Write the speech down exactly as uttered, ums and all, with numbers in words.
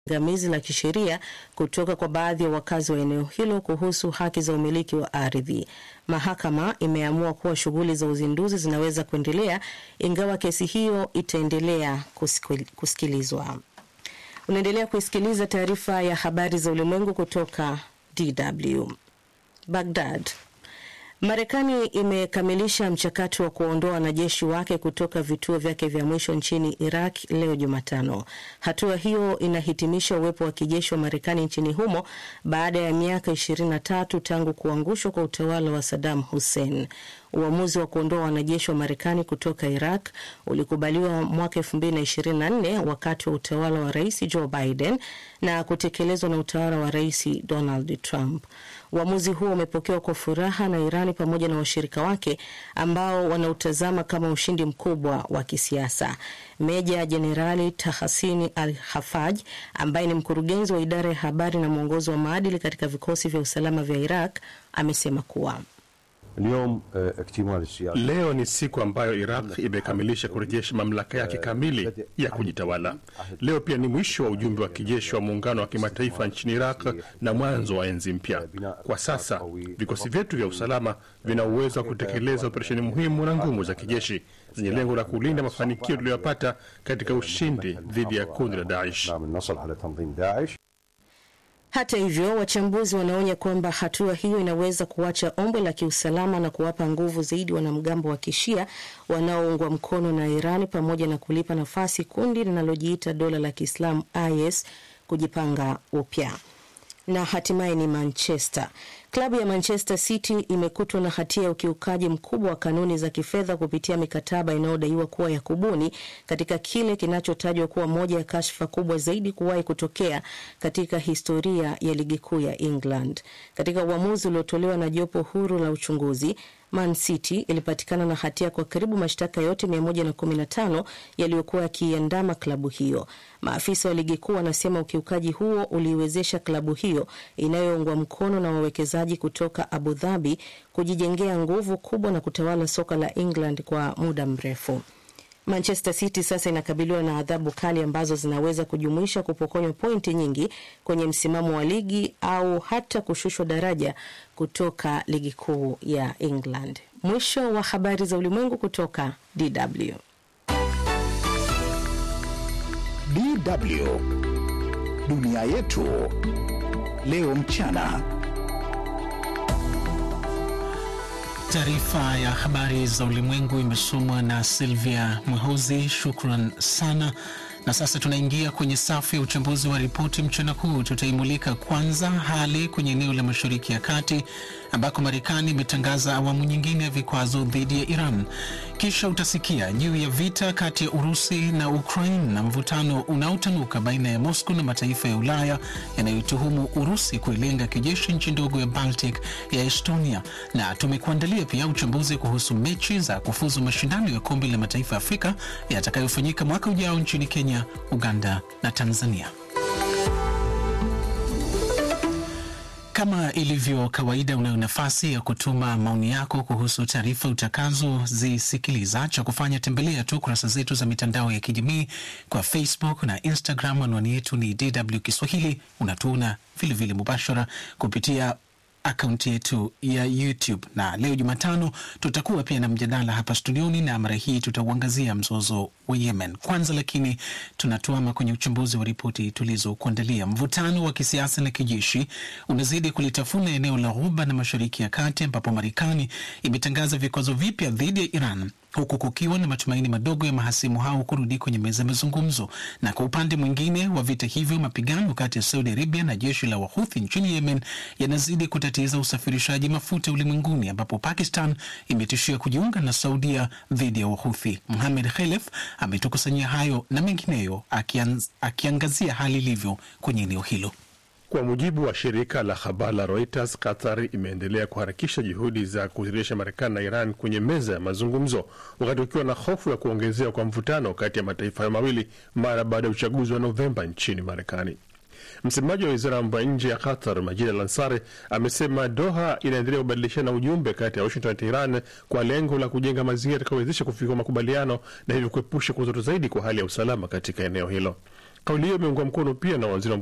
gamizi la kisheria kutoka kwa baadhi ya wakazi wa eneo hilo kuhusu haki za umiliki wa ardhi. Mahakama imeamua kuwa shughuli za uzinduzi zinaweza kuendelea ingawa kesi hiyo itaendelea kusikilizwa. Unaendelea kusikiliza taarifa ya habari za ulimwengu kutoka D W. Baghdad. Marekani imekamilisha mchakato wa kuondoa wanajeshi wake kutoka vituo vyake vya mwisho nchini Iraq leo Jumatano. Hatua hiyo inahitimisha uwepo wa kijeshi wa Marekani nchini humo baada ya miaka ishirini na tatu tangu kuangushwa kwa utawala wa Saddam Hussein. Uamuzi wa kuondoa wanajeshi wa Marekani kutoka Iraq ulikubaliwa mwaka elfu mbili na ishirini na nne wakati wa utawala wa Rais Joe Biden na kutekelezwa na utawala wa Rais Donald Trump. Uamuzi huo umepokewa kwa furaha na Irani pamoja na washirika wake ambao wanautazama kama ushindi mkubwa wa kisiasa. Meja Jenerali Tahasini Al-Hafaj, ambaye ni mkurugenzi wa idara ya habari na mwongozo wa maadili katika vikosi vya usalama vya Iraq, amesema kuwa leo ni siku ambayo Iraq imekamilisha kurejesha mamlaka yake kamili ya kujitawala. Leo pia ni mwisho wa ujumbe wa kijeshi wa muungano wa kimataifa nchini Iraq na mwanzo wa enzi mpya. Kwa sasa vikosi vyetu vya usalama vina uwezo wa kutekeleza operesheni muhimu na ngumu za kijeshi zenye lengo la kulinda mafanikio tuliyopata katika ushindi dhidi ya kundi la Daesh. Hata hivyo, wachambuzi wanaonya kwamba hatua hiyo inaweza kuacha ombwe la kiusalama na kuwapa nguvu zaidi wanamgambo wa Kishia wanaoungwa mkono na Iran pamoja na kulipa nafasi kundi linalojiita dola la Kiislamu I S kujipanga upya. Na hatimaye ni Manchester. Klabu ya Manchester City imekutwa na hatia ya ukiukaji mkubwa wa kanuni za kifedha kupitia mikataba inayodaiwa kuwa ya kubuni katika kile kinachotajwa kuwa moja ya kashfa kubwa zaidi kuwahi kutokea katika historia ya ligi kuu ya England. Katika uamuzi uliotolewa na jopo huru la uchunguzi, Man City ilipatikana na hatia kwa karibu mashtaka yote mia moja na kumi na tano yaliyokuwa yakiandama klabu hiyo. Maafisa wa ligi kuu wanasema ukiukaji huo uliwezesha klabu hiyo inayoungwa mkono na wawekezaji kutoka Abu Dhabi kujijengea nguvu kubwa na kutawala soka la England kwa muda mrefu. Manchester City sasa inakabiliwa na adhabu kali ambazo zinaweza kujumuisha kupokonywa pointi nyingi kwenye msimamo wa ligi au hata kushushwa daraja kutoka ligi kuu ya England. Mwisho wa habari za ulimwengu kutoka D W. D W. Dunia yetu leo mchana. Taarifa ya habari za ulimwengu imesomwa na Sylvia Mwehozi. Shukran sana. Na sasa tunaingia kwenye safu ya uchambuzi wa ripoti mchana huu. Tutaimulika kwanza hali kwenye eneo la Mashariki ya Kati ambako Marekani imetangaza awamu nyingine ya vikwazo dhidi ya Iran. Kisha utasikia juu ya vita kati ya Urusi na Ukraine na mvutano unaotanuka baina ya Moscow na mataifa ya Ulaya yanayotuhumu Urusi kuilenga kijeshi nchi ndogo ya Baltic ya Estonia. Na tumekuandalia pia uchambuzi kuhusu mechi za kufuzu mashindano ya kombe la mataifa Afrika yatakayofanyika mwaka ujao nchini Kenya, Uganda na Tanzania. Kama ilivyo kawaida, unayo nafasi ya kutuma maoni yako kuhusu taarifa utakazo zisikiliza. Cha kufanya, tembelea tu kurasa zetu za mitandao ya kijamii kwa Facebook na Instagram. Anwani yetu ni D W Kiswahili. Unatuona vile vile mubashara kupitia akaunti yetu ya YouTube. Na leo Jumatano tutakuwa pia na mjadala hapa studioni, na mara hii tutauangazia mzozo wa Yemen. Kwanza lakini tunatuama kwenye uchambuzi wa ripoti tulizokuandalia. Mvutano wa kisiasa na kijeshi unazidi kulitafuna eneo la Ghuba na Mashariki ya Kati ambapo Marekani imetangaza vikwazo vipya dhidi ya Iran, huku kukiwa na matumaini madogo ya mahasimu hao kurudi kwenye meza mazungumzo. Na kwa upande mwingine wa vita hivyo, mapigano kati ya Saudi Arabia na jeshi la Wahuthi nchini Yemen yanazidi kutatiza usafirishaji mafuta ulimwenguni, ambapo Pakistan imetishia kujiunga na Saudia dhidi ya Wahuthi. Mohamed Khelef ametukusanyia hayo na mengineyo, akianz, akiangazia hali ilivyo kwenye eneo hilo. Kwa mujibu wa shirika la habari la Reuters, Qatar imeendelea kuharakisha juhudi za kuzirejesha Marekani na Iran kwenye meza ya mazungumzo, wakati ukiwa na hofu ya kuongezea kwa mvutano kati ya mataifa hayo mawili mara baada ya uchaguzi wa Novemba nchini Marekani. Msemaji wa wizara ya mambo ya nje ya Qatar, Majid Al-Ansari, amesema Doha inaendelea kubadilishana ujumbe kati ya Washington na Tehran kwa lengo la kujenga mazingira yatakayowezesha kufikia makubaliano na hivyo kuepusha kuzoto zaidi kwa hali ya usalama katika eneo hilo. Kauli hiyo imeungwa mkono pia na waziri